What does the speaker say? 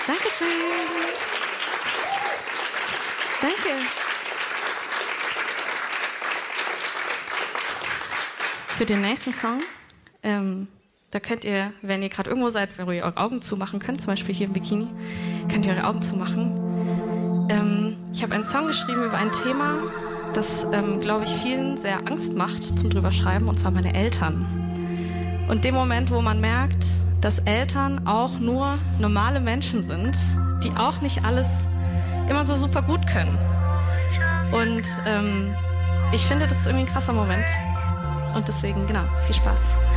Dankeschön. Danke. Für den nächsten Song, da könnt ihr, wenn ihr gerade irgendwo seid, wo ihr eure Augen zumachen könnt, zum Beispiel hier im Bikini, könnt ihr eure Augen zumachen. Ich habe einen Song geschrieben über ein Thema, das, glaube ich, vielen sehr Angst macht zum drüber schreiben, und zwar meine Eltern. Und dem Moment, wo man merkt, dass Eltern auch nur normale Menschen sind, die auch nicht alles immer so super gut können. Und ich finde, das ist irgendwie ein krasser Moment. Und deswegen, genau, viel Spaß.